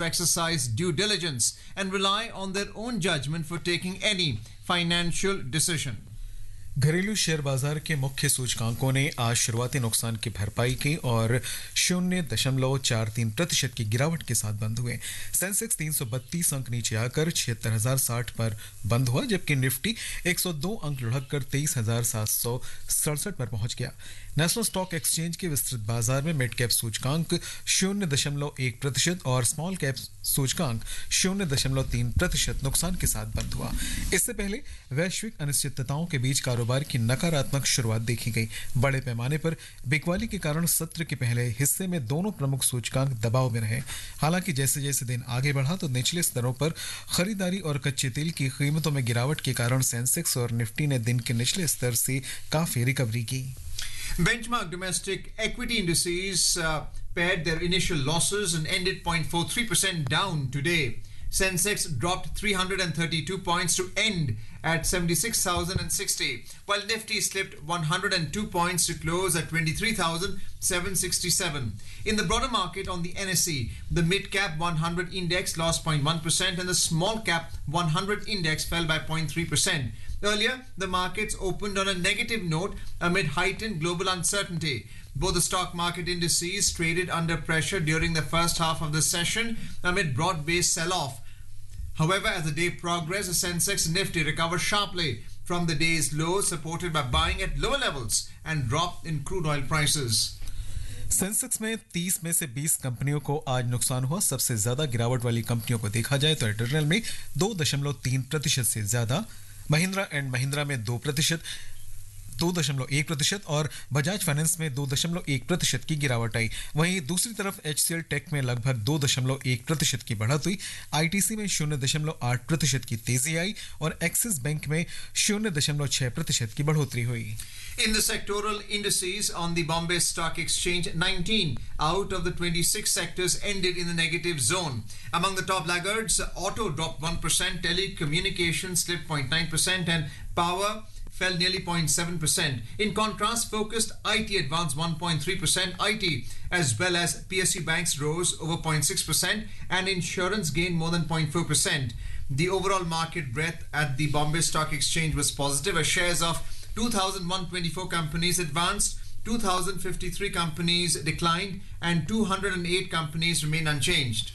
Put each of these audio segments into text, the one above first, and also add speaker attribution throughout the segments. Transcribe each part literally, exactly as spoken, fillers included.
Speaker 1: exercise due diligence and rely on their own judgment for taking any financial decision.
Speaker 2: घरेलू share बाजार के मुख्य सूचकांकों ने आज शुरुआती नुकसान की भरपाई की और शून्य दशमलव चार तीन प्रतिशत की गिरावट के साथ बंद हुए। सेंसेक्स तीन सौ बत्तीस अंक नीचे आकर छिहत्तर हजार साठ पर बंद हुआ, जबकि निफ्टी एक सौ दो अंक लुढ़ककर तेईस हजार सात सौ सड़सठ पर पहुंच गया। नेशनल स्टॉक एक्सचेंज के विस्तृत बाजार में मिड कैप सूचकांक शून्य दशमलव एक प्रतिशत और स्मॉल कैप सूचकांक शून्य दशमलव तीन प्रतिशत नुकसान के साथ बंद हुआ। इससे पहले वैश्विक अनिश्चितताओं के बीच कारोबार की नकारात्मक शुरुआत देखी गई। बड़े पैमाने पर बिकवाली के कारण सत्र के पहले हिस्से में दोनों प्रमुख सूचकांक दबाव में रहे। हालांकि जैसे जैसे दिन आगे बढ़ा तो निचले स्तरों पर खरीदारी और कच्चे तेल की कीमतों में गिरावट के कारण सेंसेक्स और निफ्टी ने दिन के निचले स्तर से काफी रिकवरी की।
Speaker 1: Benchmark domestic equity indices uh, pared their initial losses and ended zero point four three percent down today. Sensex dropped three hundred thirty-two points to end at seventy-six thousand sixty, while Nifty slipped one hundred two points to close at twenty-three thousand seven hundred sixty-seven. In the broader market on the N S E, the mid-cap one hundred index lost zero point one percent and the small-cap one hundred index fell by zero point three percent. Earlier, the markets opened on a negative note amid heightened global uncertainty. Both the stock market indices traded under pressure during the first half of the session amid broad-based sell-off. However, as the day progressed, the Sensex and Nifty recovered sharply from the day's low, supported by buying at lower levels and drop in crude oil prices.
Speaker 2: Sensex में तीस में से बीस कंपनियों को आज नुकसान हुआ। सबसे ज्यादा गिरावट वाली कंपनियों को देखा जाए तो एयरटेल में दो दशमलव तीन प्रतिशत से ज्यादा, महिंद्रा एंड महिंद्रा में दो प्रतिशत दो दशमलव एक प्रतिशत और बजाज फाइनेंस में दो दशमलव एक प्रतिशत की गिरावट आई। वहीं दूसरी तरफ एचसीएल टेक में लगभग दो दशमलव एक प्रतिशत की बढ़त हुई। आईटीसी में शून्य दशमलव आठ प्रतिशत की तेजी आई और एक्सिस बैंक में शून्य दशमलव छह प्रतिशत की बढ़ोतरी हुई।
Speaker 1: In the sectoral indices on the Bombay Stock Exchange, nineteen out of the twenty-six sectors ended in the negative zone. Among the top laggards, auto dropped one percent, telecommunications slipped zero point nine percent and power fell nearly zero point seven percent. In contrast, focused I T advanced one point three percent. I T as well as P S U banks rose over zero point six percent and insurance gained more than zero point four percent. The overall market breadth at the Bombay Stock Exchange was positive as shares of two thousand one hundred twenty-four companies advanced, two thousand fifty-three companies declined and two hundred eight companies remain unchanged.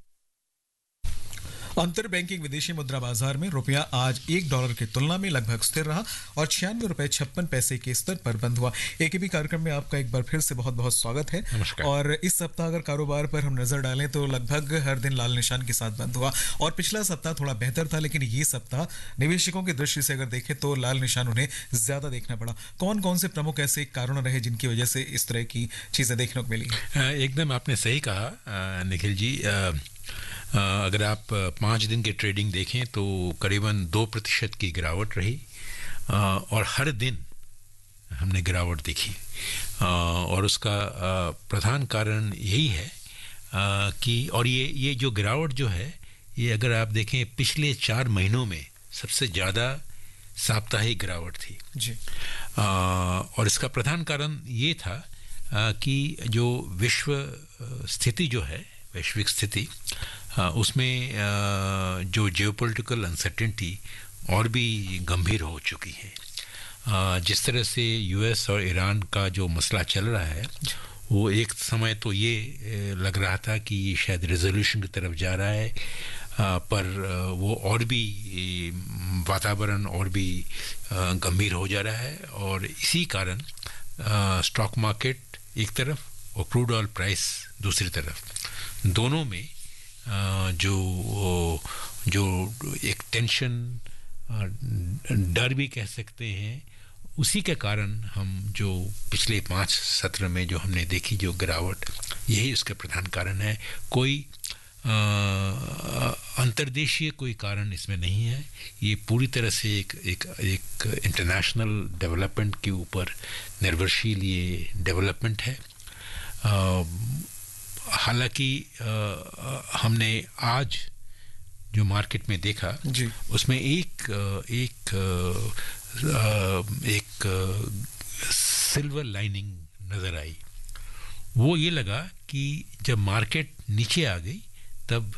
Speaker 2: अंतर banking विदेशी मुद्रा बाजार में रुपया आज एक dollar की तुलना में लगभग स्थिर रहा और छियानवे रुपए छप्पन पैसे के स्तर पर बंद हुआ। एकेबी कार्यक्रम में आपका एक बार फिर से बहुत बहुत स्वागत है। और इस सप्ताह अगर कारोबार पर हम नजर डालें तो लगभग हर दिन लाल निशान के साथ बंद हुआ और पिछला सप्ताह थोड़ा बेहतर था, लेकिन ये सप्ताह निवेशकों की दृष्टि से अगर देखें तो लाल निशान उन्हें ज्यादा देखना पड़ा। कौन कौन से प्रमुख ऐसे कारण रहे जिनकी वजह से इस तरह की चीजें देखने को मिली?
Speaker 3: एकदम आपने सही कहा निखिल जी। अगर आप पाँच दिन के ट्रेडिंग देखें तो करीबन दो प्रतिशत की गिरावट रही और हर दिन हमने गिरावट देखी और उसका प्रधान कारण यही है कि और ये ये जो गिरावट जो है ये अगर आप देखें पिछले चार महीनों में सबसे ज़्यादा साप्ताहिक गिरावट थी जी। और इसका प्रधान कारण ये था कि जो विश्व स्थिति जो है वैश्विक स्थिति उसमें जो जियोपॉलिटिकल अनसर्टेनिटी और भी गंभीर हो चुकी है। जिस तरह से यूएस और ईरान का जो मसला चल रहा है वो एक समय तो ये लग रहा था कि ये शायद रेजोल्यूशन की तरफ जा रहा है, पर वो और भी वातावरण और भी गंभीर हो जा रहा है और इसी कारण स्टॉक मार्केट एक तरफ और क्रूड ऑयल प्राइस दूसरी तरफ, दोनों में जो जो एक टेंशन डर भी कह सकते हैं, उसी के कारण हम जो पिछले पाँच सत्र में जो हमने देखी जो गिरावट, यही उसका प्रधान कारण है। कोई अंतर्देशीय कोई कारण इसमें नहीं है, ये पूरी तरह से एक एक एक इंटरनेशनल डेवलपमेंट के ऊपर निर्भरशील ये डेवलपमेंट है। हालांकि हमने आज जो मार्केट में देखा जी, उसमें एक एक एक सिल्वर लाइनिंग नज़र आई। वो ये लगा कि जब मार्केट नीचे आ गई तब